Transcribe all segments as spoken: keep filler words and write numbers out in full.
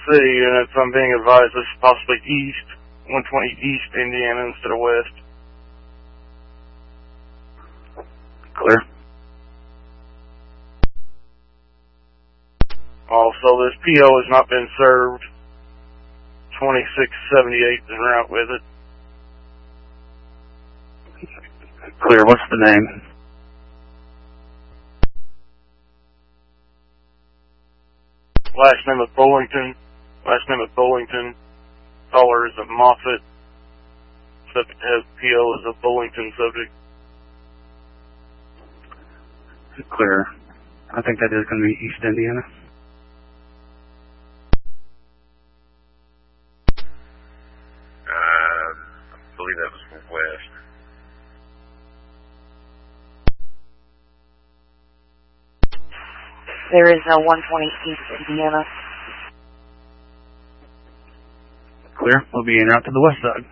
C, and if I'm being advised, this is possibly east, one twenty East Indiana instead of west. Clear. Also, this P O has not been served. twenty-six seventy-eight is en route with it. Clear. What's the name? Last name of Bullington. Last name of Bullington. Caller is a Moffett. Subject has P O as a Bullington subject. Clear. I think that is going to be East Indiana. Uh, I believe that was west. There is a one twenty East Indiana. Clear. We'll be en route to the west side.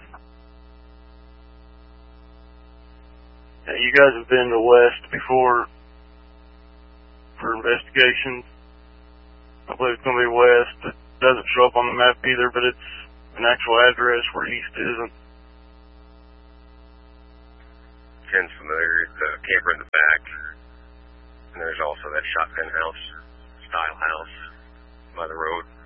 Yeah, you guys have been to west before for investigations. I believe it's going to be west. It doesn't show up on the map either, but it's an actual address where east isn't. Ken's familiar with the camper in the back. And there's also that shotgun house, style house by the road.